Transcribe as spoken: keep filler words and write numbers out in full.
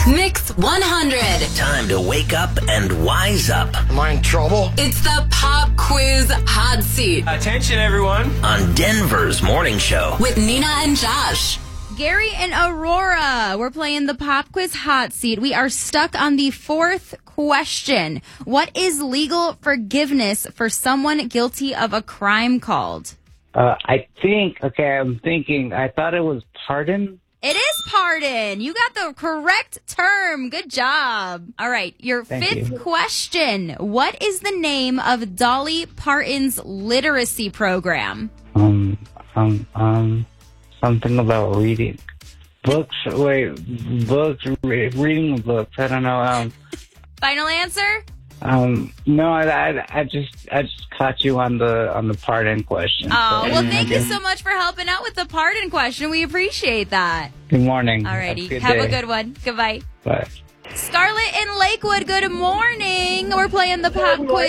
Mix one hundred. Time to wake up and wise up. Am I in trouble? It's the Pop Quiz Hot Seat Attention, everyone. On Denver's Morning Show. with Nina and Josh. Gary and Aurora, we're playing the Pop Quiz Hot Seat. We are stuck on the fourth question. What is legal forgiveness for someone guilty of a crime called? Uh, I think, okay, I'm thinking, I thought it was pardon. It is pardon. You got the correct term. Good job. All right, your Thank fifth you. question. What is the name of Dolly Parton's literacy program? Um, um, um, something about reading. Books, wait, books, re- reading books, I don't know, um, Final answer? um, no, I, I, I just, I just caught you on the, on the pardon question. Oh, So, well, I thank you guess- so much for helping out with the pardon question. We appreciate that. Good morning. All righty. Have, Have day. a good one. Goodbye. Bye. Scarlett in Lakewood, good morning. We're playing the Pop Quiz